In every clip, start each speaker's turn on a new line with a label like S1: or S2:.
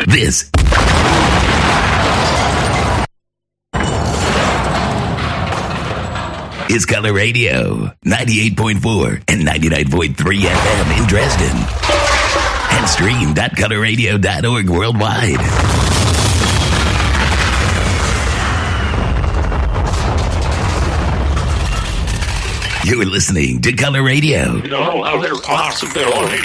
S1: This is Color Radio, 98.4 and 99.3 FM in Dresden. And stream.colorradio.org worldwide. You're listening to Color Radio.
S2: No other possibility.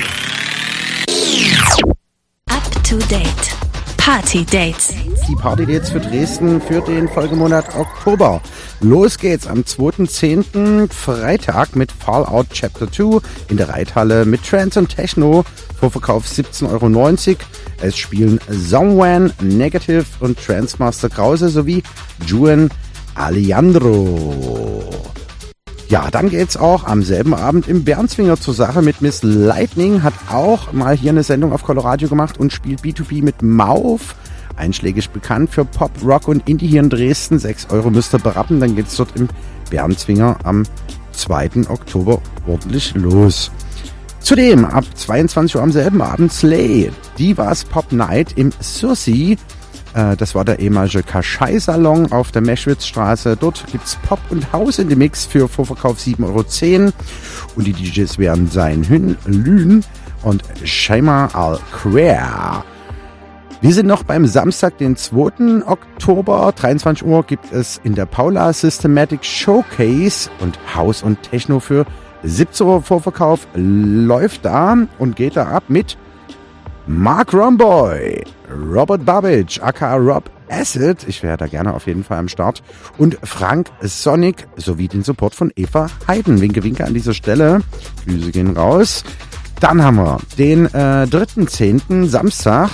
S3: Up to date. Party Dates.
S4: Die Party Dates für Dresden für den Folgemonat Oktober. Los geht's am 2.10. Freitag mit Fallout Chapter 2 in der Reithalle mit Trance und Techno. Vorverkauf 17,90 €. Es spielen Someone, Negative und Transmaster Krause sowie Juan Alejandro. Ja, dann geht's auch am selben Abend im Bernzwinger zur Sache mit Miss Lightning. Hat auch mal hier eine Sendung auf Coloradio gemacht und spielt B2B mit Mauf. Einschlägig bekannt für Pop, Rock und Indie hier in Dresden. 6 € müsst ihr berappen. Dann geht's dort im Bernzwinger am 2. Oktober ordentlich los. Zudem ab 22 Uhr am selben Abend Slay. Divas Pop Night im Sursee. Das war der ehemalige Kaschai-Salon auf der Meschwitzstraße. Dort gibt's Pop und House in dem Mix für Vorverkauf 7,10 €. Und die DJs werden sein Hün Lün und Shaima Al-Quer. Wir sind noch beim Samstag, den 2. Oktober. 23 Uhr gibt es in der Paula Systematic Showcase und House und Techno für 17 Uhr Vorverkauf läuft da und geht da ab mit Mark Romboy, Robert Babbage, aka Rob Acid, ich wäre da gerne auf jeden Fall am Start, und Frank Sonic sowie den Support von Eva Heiden. Winke, winke an dieser Stelle. Grüße gehen raus. Dann haben wir den 3.10. Samstag.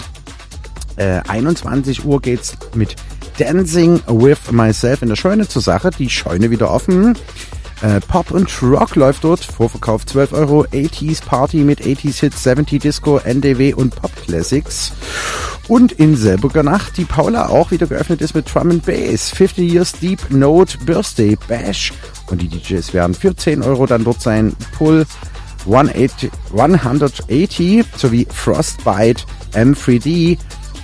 S4: 21 Uhr geht's mit Dancing with Myself in der Scheune zur Sache. Die Scheune wieder offen. Pop und Rock läuft dort. Vorverkauf 12 €. 80s Party mit 80s Hits, 70 Disco, NDW und Pop Classics. Und in selbiger Nacht die Paula auch wieder geöffnet ist mit Drum and Bass. 50 Years Deep Note Birthday Bash. Und die DJs werden für 10 € dann dort sein. Pull 180 sowie Frostbite, M3D,